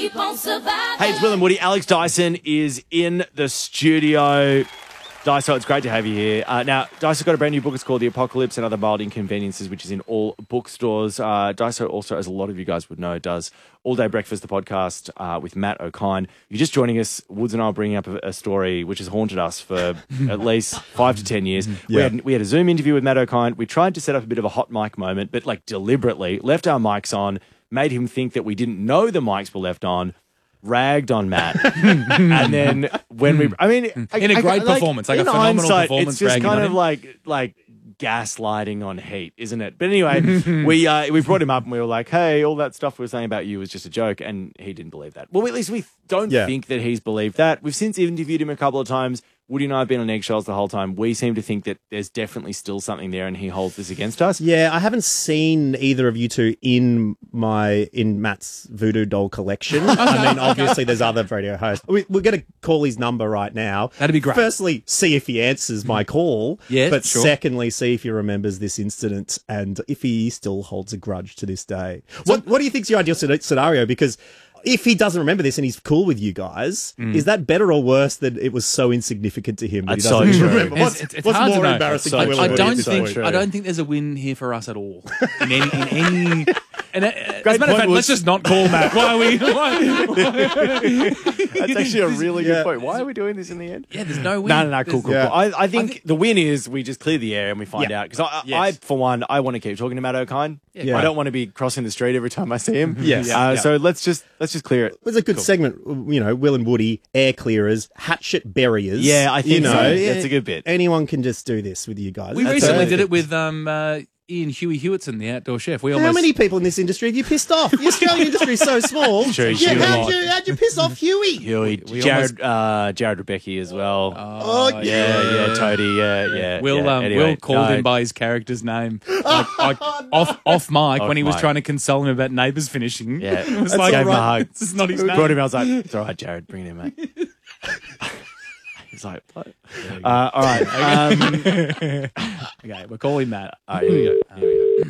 Hey, it's Will and Woody. Alex Dyson is in the studio. Dyso, it's great to have you here. Now, Dyso got a brand new book. It's called The Apocalypse and Other Mild Inconveniences, which is in all bookstores. Dyso also, as a lot of you guys would know, does All Day Breakfast, the podcast with Matt O'Kine. You're just joining us. Woods and I are bringing up a story which has haunted us for at least 5 to 10 years. Yeah. We had a Zoom interview with Matt O'Kine. We tried to set up a bit of a hot mic moment, but like deliberately left our mics on, made him think that we didn't know the mics were left on, ragged on Matt, and then when we, I mean, in a great performance, like a in phenomenal hindsight, performance. It's just ragging kind on of him. like gaslighting on heat, isn't it? But anyway, we brought him up and we were like, hey, all that stuff we were saying about you was just a joke, and he didn't believe that. Well, at least we don't think that he's believed that. We've since interviewed him a couple of times. Woody and I have been on eggshells the whole time. We seem to think that there's definitely still something there, and he holds this against us. Yeah, I haven't seen either of you two in Matt's voodoo doll collection. I mean, obviously there's other radio hosts. We're going to call his number right now. That'd be great. Firstly, see if he answers my call. Yeah, but sure. secondly, see if he remembers this incident and if he still holds a grudge to this day. What do you think's your ideal scenario? Because if he doesn't remember this and he's cool with you guys, is that better or worse than it was so insignificant to him that he That's doesn't so true. remember? It's What's hard to more know. embarrassing? That's for so Will I and true. Woody? don't It's so think true. I don't think there's a win here for us at all. In any. And as a Great matter of point, fact, Woods. let's just not call Matt. Why are we? That's actually a really good Yeah. point. Why are we doing this in the end? Yeah, there's no win. No, cool. Yeah. I think the win is we just clear the air and we find Yeah. out. Because Yes. I, for one, I want to keep talking to Matt O'Kine. Yeah. I don't want to be crossing the street every time I see him. Yes. Yeah. So let's just clear it. It was a good segment, you know, Will and Woody, air clearers, hatchet buriers. Yeah, I think so. yeah, That's a good bit. Anyone can just do this with you guys. We That's recently perfect. did it with Ian Huey Hewitson, the outdoor chef. We How almost many people in this industry have you pissed off? The Australian industry is so small. True, yeah, Huey. how'd you piss off Huey? Huey, we Jared Rebecki as well. Oh, yeah, Toady, yeah. Will Anyway, Will called no. him by his character's name, off mic when he was mic. trying to console him about Neighbours finishing. Yeah, it was gave like him a hug. this is not his name. Brought him. I was like, "It's all right, Jared. Bring it in, mate." He's like, "What?" All right. Okay, we're calling Matt. All right, here we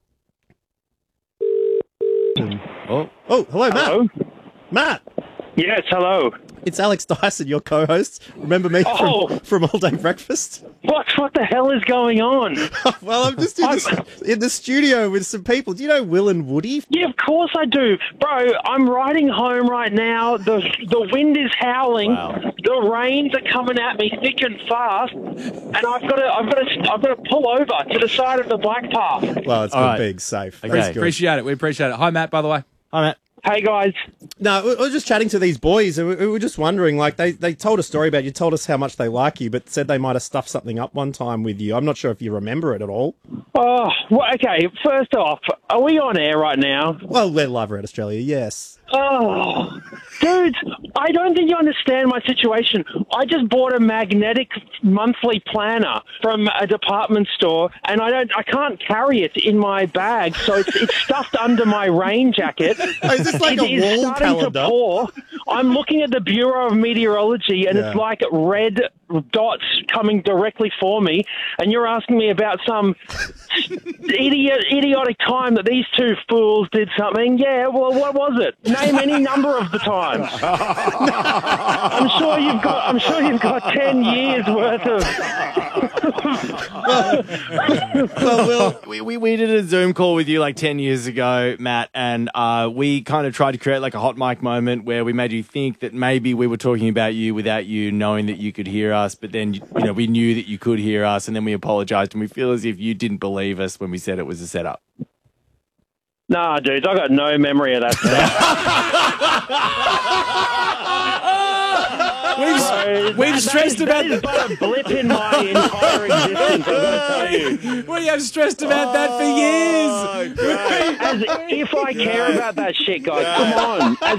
go. Oh, hello, Matt. Hello? Matt, Yes, hello. it's Alex Dyson, your co-host. Remember me from All Day Breakfast? What the hell is going on? Well, I'm just in the studio with some people. Do you know Will and Woody? Yeah, of course I do. Bro, I'm riding home right now. The wind is howling. Wow. The rains are coming at me thick and fast. And I've got to pull over to the side of the bike path. Well, it's All good right. being safe. Okay. That's good. Appreciate it. We appreciate it. Hi, Matt. By the way. Hi, Matt. Hey guys. No, we were just chatting to these boys, and we were just wondering, like, they told a story about you, told us how much they like you, but said they might have stuffed something up one time with you. I'm not sure if you remember it at all. Oh, well, okay. First off, are we on air right now? Well, we're live at Australia, yes. Oh, dude, I don't think you understand my situation. I just bought a magnetic monthly planner from a department store, and I can't carry it in my bag, so it's stuffed under my rain jacket. Oh, is this like It a is wall starting calendar? to pour. I'm looking at the Bureau of Meteorology, and Yeah. it's like red dots coming directly for me, and you're asking me about some idiotic time that these two fools did something. Yeah, well, what was it? Name any number of the times. I'm sure you've got 10 years worth of. Well, Will, We did a Zoom call with you like 10 years ago, Matt, and we kind of tried to create like a hot mic moment where we made you think that maybe we were talking about you without you knowing that you could hear us, but then we knew that you could hear us, and then we apologized, and we feel as if you didn't believe us when we said it was a setup. Nah, dude, I got no memory of that stuff. We've stressed about that is but a blip in my entire existence, I've got to tell you. We have stressed about that for years. As if I care about that shit, guys. Come on. As